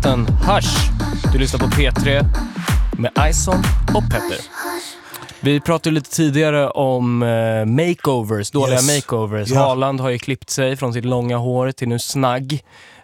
låten Hush. Du lyssnar på P3 med Ison och Petter. Vi pratade lite tidigare om makeovers, dåliga makeovers. Haaland har ju klippt sig från sitt långa hår till nu snagg.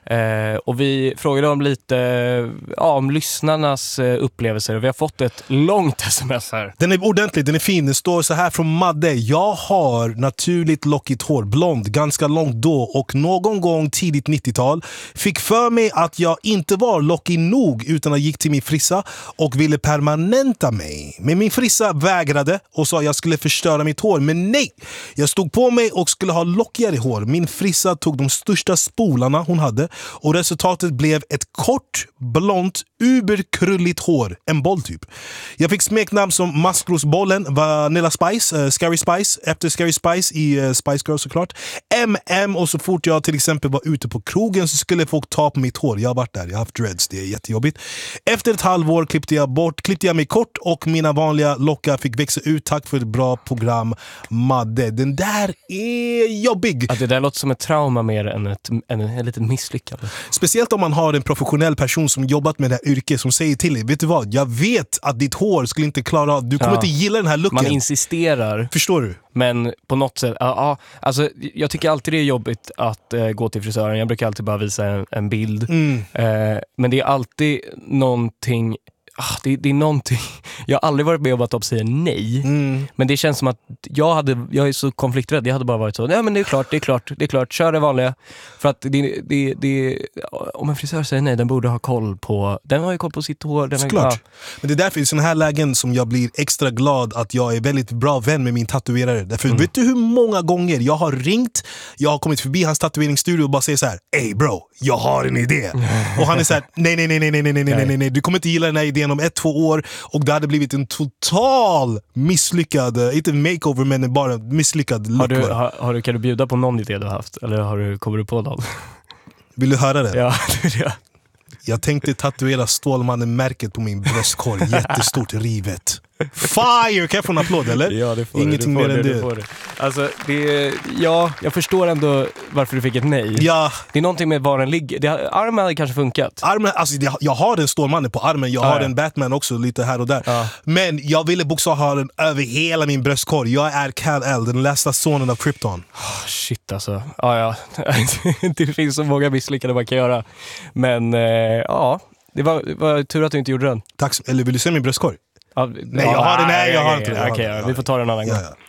Och vi frågade om lite om lyssnarnas upplevelser. Och vi har fått ett långt sms här. Den är ordentlig, den är fin. Det står så här från Madde: jag har naturligt lockigt hår, blond, ganska långt då, och någon gång tidigt 90-tal fick för mig att jag inte var lockig nog, utan jag gick till min frissa och ville permanenta mig. Men min frissa vägrade och sa att jag skulle förstöra mitt hår. Men nej, jag stod på mig och skulle ha lockigare hår. Min frissa tog de största spolarna hon hade, och resultatet blev ett kort, blont, uberkrulligt hår. En boll typ. Jag fick smeknamn som Maskrosbollen, Vanilla Spice, Scary Spice, efter Scary Spice i Spice Girls såklart, MM, och så fort jag till exempel var ute på krogen så skulle folk ta på mitt hår. Jag har varit där, jag har haft dreads, det är jättejobbigt. Efter ett halvår klippte jag mig kort och mina vanliga lockar fick växa ut. Tack för ett bra program, Madde. Den där är jobbig. Att det där låter som ett trauma mer än ett litet misslyckande. Speciellt om man har en professionell person som jobbat med det här yrket som säger till dig: vet du vad, jag vet att ditt hår skulle inte klara av, du kommer inte gilla den här looken. Man insisterar. Förstår du? Men på något sätt, alltså jag tycker alltid det är jobbigt att gå till frisören. Jag brukar alltid bara visa en bild. Men det är alltid någonting. Det är någonting. Jag har aldrig varit med om att de säger nej. Men det känns som att jag är så konflikträdd. Jag hade bara varit så: nej, men det är klart, kör det vanliga. För att om en frisör säger nej, den borde ha koll på. Den har ju koll på sitt hår. Såklart. Men det är därför i såna här lägen som jag blir extra glad att jag är väldigt bra vän med min tatuerare. Därför vet du hur många gånger jag har ringt, jag har kommit förbi hans tatueringsstudio och bara säger så här: hey bro, jag har en idé. Och han är så här: nej, du kommer inte gilla den här idén om 1-2 år, och det hade blivit en total misslyckad, inte makeover men bara misslyckad look. Kan du bjuda på någon idé du har haft? Eller kommer du på någon? Vill du höra det? Ja, det är det. Jag tänkte tatuera Stålmannen-märket på min bröstkorg, jättestort, rivet. Fire! Kan jag få en applåd, eller? Ja, det får ingenting mer än det. Alltså, jag förstår ändå varför du fick ett nej. Ja. Det är någonting med var den ligger. Armen hade kanske funkat. Armen, alltså, jag har en Stålmannen på armen. Jag har en Batman också, lite här och där. Men jag ville bokstavligt ha den över hela min bröstkorg. Jag är Kal-El, den lästa sonen av Krypton. Shit alltså. Det finns så många misslyckade man kan göra. Men det var tur att du inte gjorde den. Tack. Eller vill du se min bröstkorg? Nej, jag har den. Nej, jag har inte den. Okej, vi får ta den en annan gång. Ja.